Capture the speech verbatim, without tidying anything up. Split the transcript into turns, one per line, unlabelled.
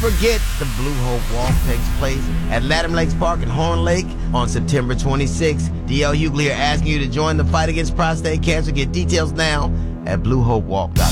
forget, the Blue Hope Walk takes place at Latham Lakes Park in Horn Lake on September twenty-sixth. D L Hughley are asking you to join the fight against prostate cancer. Get details now at blue hope walk dot com.